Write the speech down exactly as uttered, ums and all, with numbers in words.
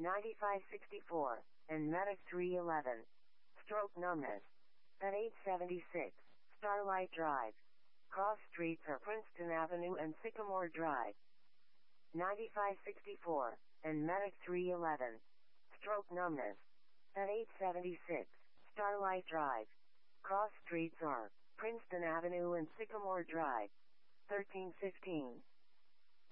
ninety-five sixty-four, and Medic three eleven. Stroke numbness. At eight seventy-six, Starlight Drive. Cross streets are Princeton Avenue and Sycamore Drive. ninety-five sixty-four, and Medic three eleven. Stroke numbness. At eight seventy-six, Starlight Drive. Cross streets are Princeton Avenue and Sycamore Drive. thirteen fifteen,